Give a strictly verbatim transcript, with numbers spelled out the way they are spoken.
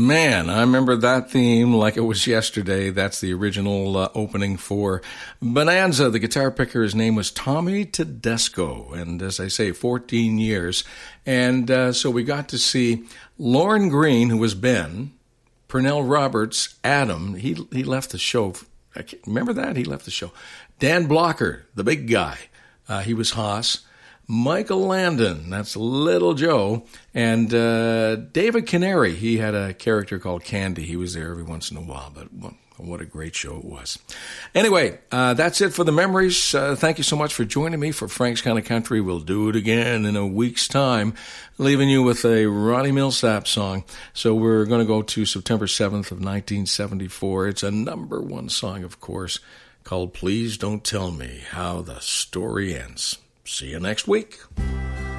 Man, I remember that theme like it was yesterday. That's the original uh, opening for Bonanza. The guitar picker, his name was Tommy Tedesco, and as I say, fourteen years. And uh, so we got to see Lorne Green, who was Ben, Pernell Roberts, Adam. He he left the show. I can't, remember that? He left the show. Dan Blocker, the big guy. Uh, he was Haas. Michael Landon, that's Little Joe, and uh, David Canary. He had a character called Candy. He was there every once in a while, but well, what a great show it was. Anyway, uh, that's it for the memories. Uh, thank you so much for joining me for Frank's Kind of Country. We'll do it again in a week's time, leaving you with a Ronnie Millsap song. So we're going to go to September seventh of nineteen seventy-four. It's a number one song, of course, called Please Don't Tell Me How the Story Ends. See you next week.